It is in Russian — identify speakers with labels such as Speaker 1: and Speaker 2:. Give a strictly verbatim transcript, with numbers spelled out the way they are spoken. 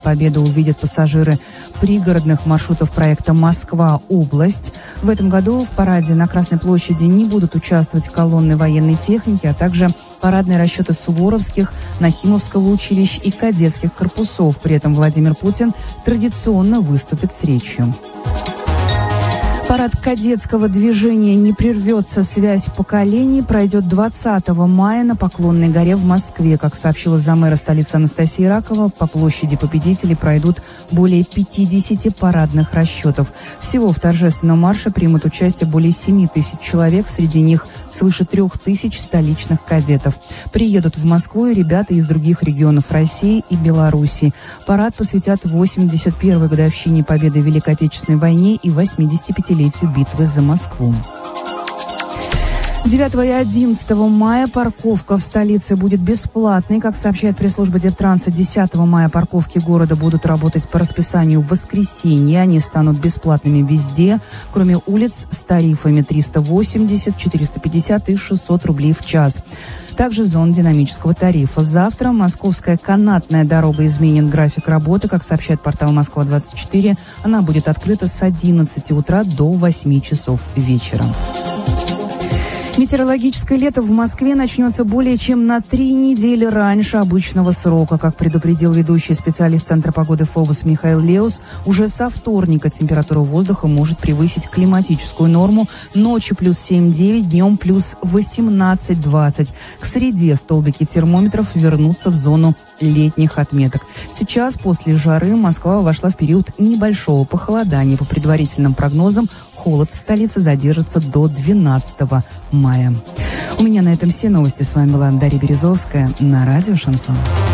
Speaker 1: Победу увидят пассажиры пригородных маршрутов проекта «Москва-область». В этом году в параде на Красной площади не будут участвовать колонны военной техники, а также парадные расчеты Суворовских, Нахимовского училищ и кадетских корпусов. При этом Владимир Путин традиционно выступит с речью. Парад кадетского движения «Не прервется связь поколений» пройдет двадцатого мая на Поклонной горе в Москве. Как сообщила замэра столицы Анастасия Ракова, по площади Победителей пройдут более пятидесяти парадных расчетов. Всего в торжественном марше примут участие более семи тысяч человек, среди них свыше трех тысяч столичных кадетов. Приедут в Москву и ребята из других регионов России и Беларуси. Парад посвятят восемьдесят первой годовщине победы в Великой Отечественной войне и восьмидесятипятилетию битвы за Москву. девятого и одиннадцатого мая парковка в столице будет бесплатной. Как сообщает пресс-служба Дептранса, десятого мая парковки города будут работать по расписанию в воскресенье. Они станут бесплатными везде, кроме улиц с тарифами триста восемьдесят, четыреста пятьдесят и шестьсот рублей в час. Также зон динамического тарифа. Завтра Московская канатная дорога изменит график работы. Как сообщает портал Москва двадцать четыре, она будет открыта с одиннадцати утра до восьми часов вечера. Метеорологическое лето в Москве начнется более чем на три недели раньше обычного срока. Как предупредил ведущий специалист Центра погоды ФОБОС Михаил Леус, уже со вторника температура воздуха может превысить климатическую норму. Ночью плюс семь-девять, днем плюс восемнадцать-двадцать. К среде столбики термометров вернутся в зону летних отметок. Сейчас, после жары, Москва вошла в период небольшого похолодания. По предварительным прогнозам, холод в столице задержится до двенадцатого мая. У меня на этом все новости. С вами была Дарья Березовская на радио «Шансон».